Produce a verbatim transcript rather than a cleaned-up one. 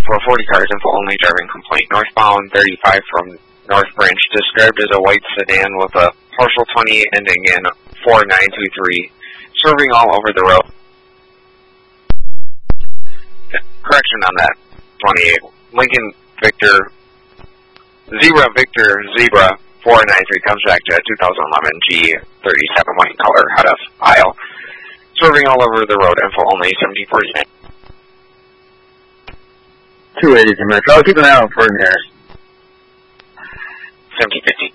for forty cars, info only, driving complaint. Northbound thirty-five from North Branch, described as a white sedan with a partial twenty ending in four nine two three, swerving all over the road. Correction on that, twenty-eight. Lincoln Victor, Zebra Victor Zebra four nine three comes back to two thousand eleven G thirty-seven white color out of aisle. Swerving all over the road, info only, seventeen forty-nine. two eighty to Metro. I'll keep an eye out for him here. seventeen fifty.